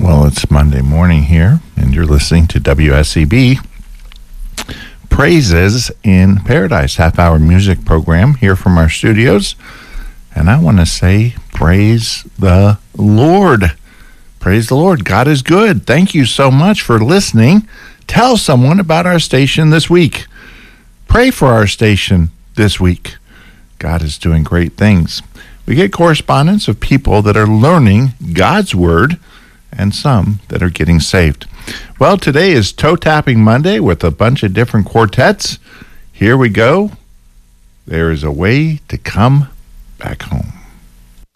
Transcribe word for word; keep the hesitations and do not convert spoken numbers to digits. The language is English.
Well, it's Monday morning here, and you're listening to W S E B Praises in Paradise, half-hour music program here from our studios. And I want to say, praise the Lord. Praise the Lord. God is good. Thank you so much for listening. Tell someone about our station this week. Pray for our station this week. God is doing great things. We get correspondence of people that are learning God's Word and some that are getting saved. Well, today is Toe Tapping Monday with a bunch of different quartets. Here we go. There is a way to come back home.